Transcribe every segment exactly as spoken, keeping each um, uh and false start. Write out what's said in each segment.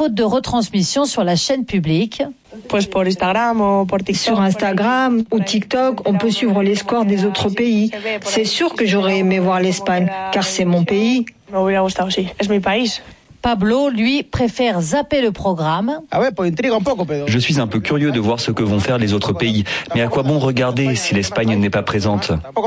faute de retransmission sur la chaîne publique. Sur Instagram ou TikTok, on peut suivre les scores des autres pays. C'est sûr que j'aurais aimé voir l'Espagne, car c'est mon pays. Pablo, lui, préfère zapper le programme. Je suis un peu curieux de voir ce que vont faire les autres pays. Mais à quoi bon regarder si l'Espagne n'est pas présente ?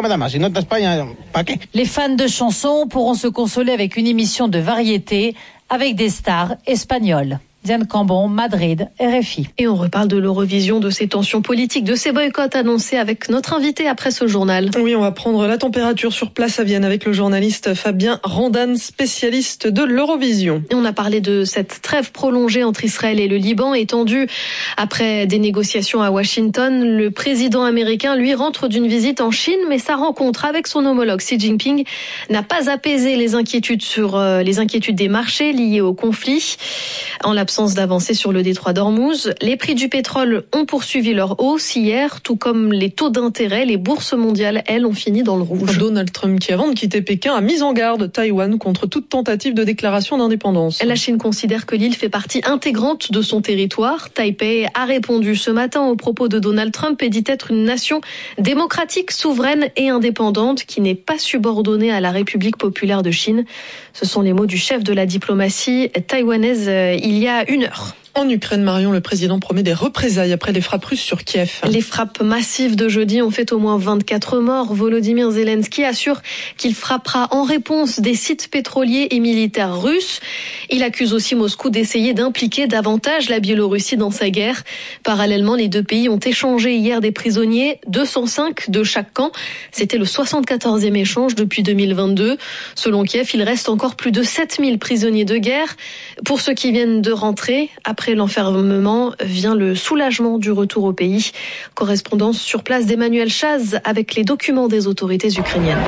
Les fans de chansons pourront se consoler avec une émission de variété avec des stars espagnoles. Diane Cambon, Madrid, R F I. Et on reparle de l'Eurovision, de ces tensions politiques, de ces boycotts annoncés avec notre invité après ce journal. Oui, on va prendre la température sur place à Vienne avec le journaliste Fabien Randan, spécialiste de l'Eurovision. Et on a parlé de cette trêve prolongée entre Israël et le Liban, étendue après des négociations à Washington. Le président américain, lui, rentre d'une visite en Chine, mais sa rencontre avec son homologue Xi Jinping n'a pas apaisé les inquiétudes sur euh, les inquiétudes des marchés liées au conflit. En l'absence d'avancée sur le détroit d'Ormuz, les prix du pétrole ont poursuivi leur hausse hier, tout comme les taux d'intérêt. Les bourses mondiales, elles, ont fini dans le rouge. Donald Trump, qui avant de quitter Pékin, a mis en garde Taïwan contre toute tentative de déclaration d'indépendance. La Chine considère que l'île fait partie intégrante de son territoire. Taipei a répondu ce matin aux propos de Donald Trump et dit être une nation démocratique, souveraine et indépendante qui n'est pas subordonnée à la République populaire de Chine. Ce sont les mots du chef de la diplomatie taïwanaise il y a une heure. En Ukraine, Marion, le président promet des représailles après les frappes russes sur Kiev. Les frappes massives de jeudi ont fait au moins vingt-quatre morts. Volodymyr Zelensky assure qu'il frappera en réponse des sites pétroliers et militaires russes. Il accuse aussi Moscou d'essayer d'impliquer davantage la Biélorussie dans sa guerre. Parallèlement, les deux pays ont échangé hier des prisonniers, deux cent cinq de chaque camp. C'était le soixante-quatorzième échange depuis deux mille vingt-deux. Selon Kiev, il reste encore plus de sept mille prisonniers de guerre. Pour ceux qui viennent de rentrer, après l'enfermement vient le soulagement du retour au pays. Correspondance sur place d'Emmanuel Chaz avec les documents des autorités ukrainiennes.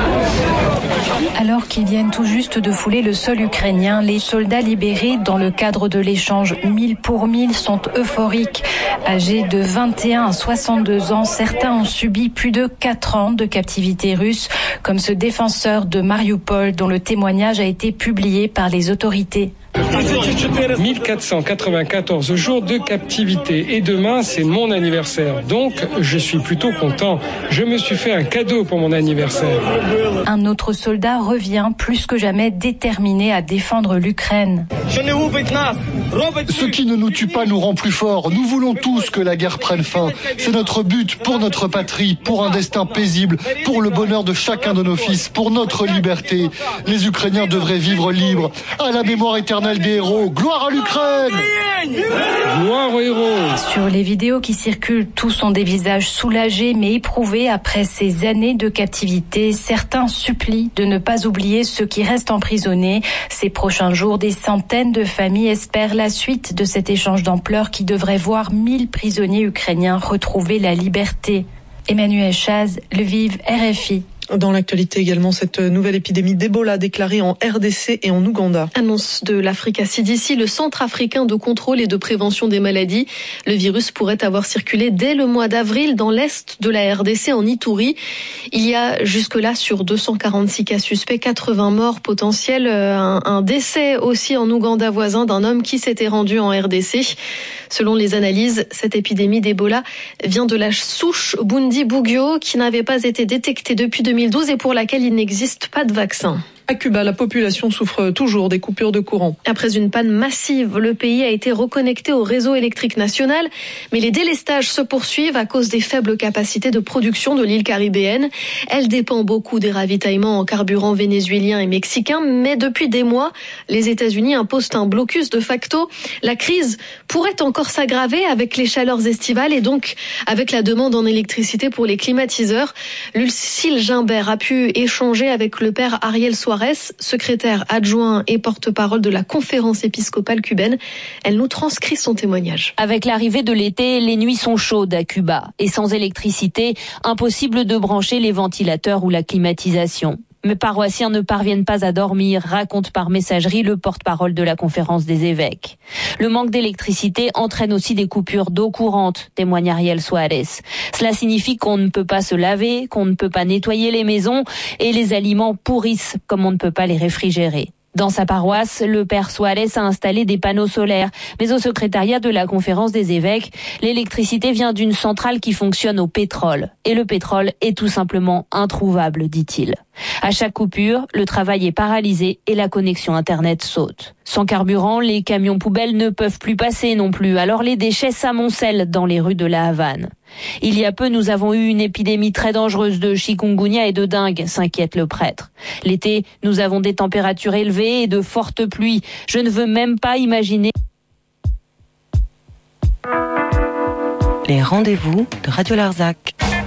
Alors qu'ils viennent tout juste de fouler le sol ukrainien, les soldats libérés dans le cadre de l'échange mille pour mille sont euphoriques. Âgés de vingt et un à soixante-deux ans, certains ont subi plus de quatre ans de captivité russe, comme ce défenseur de Mariupol dont le témoignage a été publié par les autorités. mille quatre cent quatre-vingt-quatorze jours de captivité et demain c'est mon anniversaire, donc je suis plutôt content. Je me suis fait un cadeau pour mon anniversaire. Un autre soldat revient plus que jamais déterminé à défendre l'Ukraine. Ce qui ne nous tue pas nous rend plus forts. Nous voulons tous que la guerre prenne fin. C'est notre but pour notre patrie, pour un destin paisible, pour le bonheur de chacun de nos fils, pour notre liberté. Les Ukrainiens devraient vivre libres. À la mémoire éternelle des héros. Gloire à l'Ukraine! Gloire aux héros! Sur les vidéos qui circulent, tous ont des visages soulagés mais éprouvés après ces années de captivité. Certains supplient de ne pas oublier ceux qui restent emprisonnés. Ces prochains jours, des centaines de familles espèrent la suite de cet échange d'ampleur qui devrait voir mille prisonniers ukrainiens retrouver la liberté. Emmanuel Chaz, Lviv, R F I. Dans l'actualité également, cette nouvelle épidémie d'Ebola déclarée en R D C et en Ouganda. Annonce de l'Africa C D C, le Centre africain de contrôle et de prévention des maladies. Le virus pourrait avoir circulé dès le mois d'avril dans l'est de la R D C, en Ituri. Il y a jusque-là, sur deux cent quarante-six cas suspects, quatre-vingts morts potentiels. Un, un décès aussi en Ouganda voisin d'un homme qui s'était rendu en R D C. Selon les analyses, cette épidémie d'Ebola vient de la souche Bundi-Bugyo qui n'avait pas été détectée depuis deux mille douze et pour laquelle il n'existe pas de vaccin. À Cuba, la population souffre toujours des coupures de courant. Après une panne massive, le pays a été reconnecté au réseau électrique national, mais les délestages se poursuivent à cause des faibles capacités de production de l'île caribéenne. Elle dépend beaucoup des ravitaillements en carburant vénézuéliens et mexicains, mais depuis des mois, les États-Unis imposent un blocus de facto. La crise pourrait encore s'aggraver avec les chaleurs estivales et donc avec la demande en électricité pour les climatiseurs. Lucille Gimbert a pu échanger avec le père Ariel Suarez, secrétaire adjoint et porte-parole de la conférence épiscopale cubaine. Elle nous transcrit son témoignage. Avec l'arrivée de l'été, les nuits sont chaudes à Cuba. Et sans électricité, impossible de brancher les ventilateurs ou la climatisation. Mes paroissiens ne parviennent pas à dormir, raconte par messagerie le porte-parole de la conférence des évêques. Le manque d'électricité entraîne aussi des coupures d'eau courante, témoigne Ariel Suarez. Cela signifie qu'on ne peut pas se laver, qu'on ne peut pas nettoyer les maisons et les aliments pourrissent comme on ne peut pas les réfrigérer. Dans sa paroisse, le père Soares a installé des panneaux solaires. Mais au secrétariat de la conférence des évêques, l'électricité vient d'une centrale qui fonctionne au pétrole. Et le pétrole est tout simplement introuvable, dit-il. À chaque coupure, le travail est paralysé et la connexion Internet saute. Sans carburant, les camions poubelles ne peuvent plus passer non plus, alors les déchets s'amoncellent dans les rues de la Havane. Il y a peu, nous avons eu une épidémie très dangereuse de chikungunya et de dengue, s'inquiète le prêtre. L'été, nous avons des températures élevées et de fortes pluies. Je ne veux même pas imaginer. Les rendez-vous de Radio Larzac.